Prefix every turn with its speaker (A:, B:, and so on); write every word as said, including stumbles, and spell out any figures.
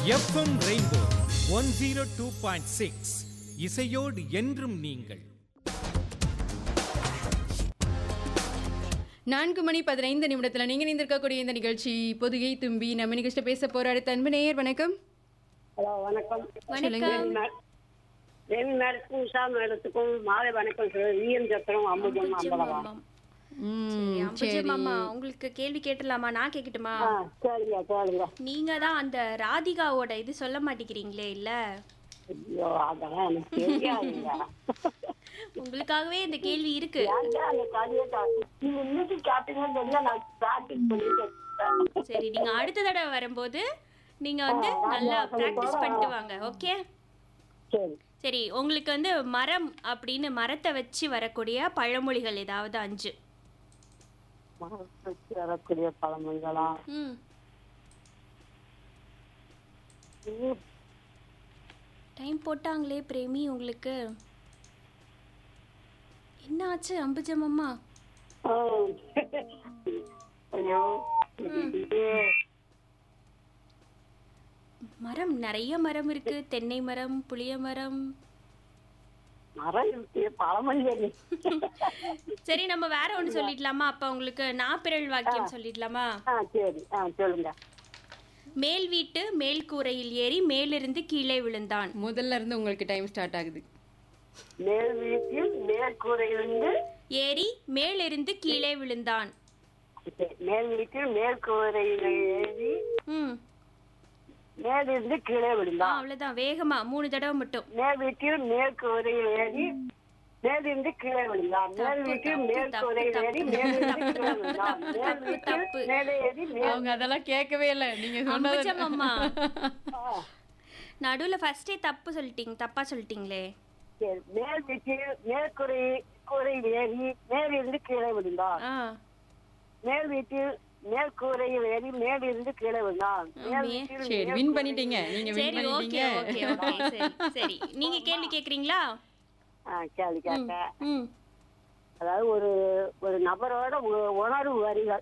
A: FM rainbow one zero two point six இசையோடு என்றும் நீங்கள்.
B: நான்கு மணி பதினைந்து நிமிடத்தில் நீங்கள் இணைந்திருக்கக்கூடிய இந்த நிகழ்ச்சி பொதுகை தும்பி. நம்ம நிகழ்ச்சியில் பேச போற அடுத்த அன்பு நேயர். வணக்கம்.
C: ஹலோ, வணக்கம்.
B: வணக்கம்.
C: தேவி மேடத்துக்கும் உஷா மேடத்துக்கும் மாலை வணக்கம். ஈஎம் சத்திரம் அம்புஜம் அம்பலவா.
D: அம்புஜமாமா, உங்களுக்கு கேள்வி கேட்டலாமா? நான் கேட்கட்டுமா?
C: சரிங்க கேளுங்க.
D: நீங்க தான் அந்த ராதிகாவோட இது சொல்ல மாட்டேங்கிறீங்களே இல்ல?
C: ஐயோ, அதெல்லாம் எனக்கு தெரியாதுங்க.
D: உங்களுக்காகவே இந்த கேள்வி இருக்கு. சரி, நீங்க அடுத்த தடவை வரும்போது நீங்க வந்து நல்லா பிராக்டிஸ் பண்ணிட்டு வாங்க. ஓகே, சரி. உங்களுக்கு வந்து மரம் அப்படின்னு மரத்தை வச்சு வரக்கூடிய பழமொழிகள் ஏதாவது அஞ்சு.
C: வரக்கூடிய பழமொழிகளா?
D: ம் டைம் போட்டாங்களே பிரேமி, உங்களுக்கு என்ன ஆச்சு அம்புஜமம்மா? மரம் நிறைய மரம் இருக்கு. தென்னை மரம், புளிய மரம். சரி, நம்ம வேற ஒண்ணு சொல்லிடலாமா? அப்ப உங்களுக்கு நாப்பிரல் வாக்கியம் சொல்லிடலாமா?
C: சொல்லுங்க.
D: மேல் வீட்டு மேல் கூரையில் ஏறி மேலிருந்து கீழே விழுந்தான்.
B: முதல்ல இருந்து உங்களுக்கு டைம் ஸ்டார்ட் ஆகுது.
C: மேல் வீட்டில் மேற்கூரையிலிருந்து
D: ஏறி மேலிருந்து கீழே விழுந்தான்.
C: மேல் வீட்டில் மேற்கூரையில் ஏறி
D: ம்
C: மேலிருந்து கீழே விழுந்தான்.
D: அவ்வளவுதான், வேகமா மூணு தடவை மட்டும்.
C: மேல் வீட்டில் மேற்கூரையில் ஏறி மேலிருந்து கீழே விழுந்தான். மேல் வீட்டில் மேற்கூரையில் ஏறி மேலிருந்து கீழே விழுந்தான். மேல் வீட்டில் மேலே ஏறி
B: அவங்க அதெல்லாம் கேட்கவே இல்லை. நீங்க சொன்னது
D: அம்மா நடுவுல ஃபர்ஸ்டே தப்பு சொல்லிட்டீங்க, தப்பா சொல்லிட்டீங்களே.
C: மேல் வீட்டில் மேற்கூரை கூரையில் ஏறி மேலிருந்து கீழே விழுந்தான். மேல் வீட்டில் மேற்கூரையில் ஏறி மேலிருந்து கீழே விழுந்தான்.
B: சரி, வின் பண்ணிட்டீங்க. நீங்க வின் பண்ணிட்டீங்க.
D: ஓகே ஓகே சரி சரி. நீங்க கேள்வி கேக்குறீங்களா?
C: கேள்வி கேட்க. அதாவது ஒரு ஒரு நபரோட உணர்வு வரிகள்